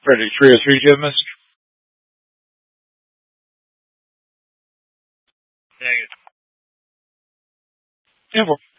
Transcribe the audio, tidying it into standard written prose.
Frederick 303, do you have a message? Negative. 10-4.